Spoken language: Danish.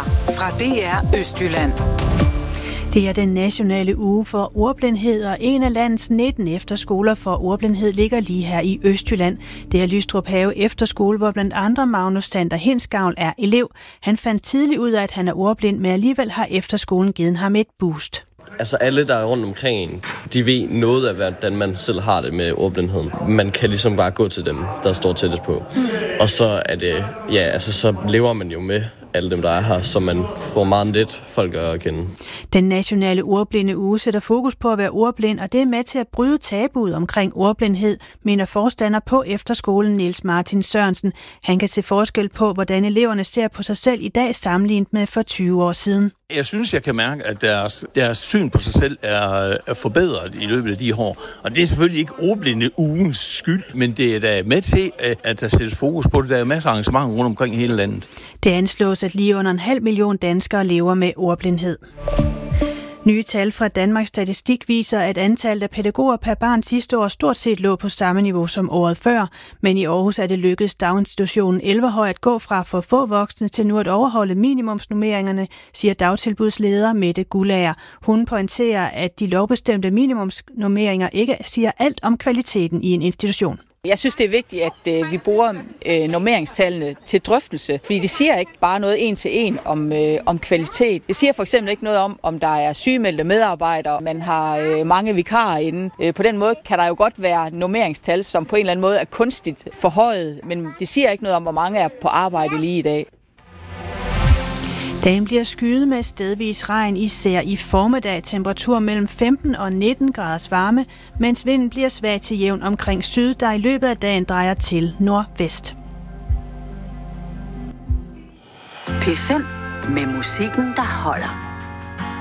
fra DR Østjylland. Det er den nationale uge for ordblindhed, og en af landets 19 efterskoler for ordblindhed ligger lige her i Østjylland. Det er Lystrup Have Efterskole, hvor blandt andre Magnus Sander Hindsgavl er elev. Han fandt tidligt ud af, at han er ordblind, men alligevel har efterskolen givet ham et boost. Altså alle, der er rundt omkring, de ved noget af, hvordan man selv har det med ordblindheden. Man kan ligesom bare gå til dem, der står tættest på. Og så er det, så lever man jo med alle dem, der er her, så man får meget lidt folk at kende. Den nationale ordblinde uge sætter fokus på at være ordblind, og det er med til at bryde tabuet omkring ordblindhed, mener forstander på efterskolen Niels Martin Sørensen. Han kan se forskel på, hvordan eleverne ser på sig selv i dag sammenlignet med for 20 år siden. Jeg synes, jeg kan mærke, at deres syn på sig selv er forbedret i løbet af de år. Og det er selvfølgelig ikke ordblinde ugens skyld, men det er da med til, at der sættes fokus på det. Der er masser af arrangementer rundt omkring i hele landet. Det anslås, at lige under 500.000 danskere lever med ordblindhed. Nye tal fra Danmarks Statistik viser, at antallet af pædagoger per barn sidste år stort set lå på samme niveau som året før, men i Aarhus er det lykkedes daginstitutionen Elverhøj at gå fra for få voksne til nu at overholde minimumsnormeringerne, siger dagtilbudsleder Mette Guldager. Hun pointerer, at de lovbestemte minimumsnormeringer ikke siger alt om kvaliteten i en institution. Jeg synes, det er vigtigt, at vi bruger normeringstallene til drøftelse, fordi det siger ikke bare noget en til en om kvalitet. Det siger for eksempel ikke noget om der er sygemeldte medarbejdere, man har mange vikarer inde. På den måde kan der jo godt være normeringstal, som på en eller anden måde er kunstigt forhøjet, men det siger ikke noget om, hvor mange er på arbejde lige i dag. Dagen bliver skyet med stedvis regn, især i formiddag. Temperatur mellem 15 og 19 graders varme, mens vinden bliver svag til jævn omkring syd, der i løbet af dagen drejer til nordvest. P5 med musikken, der holder.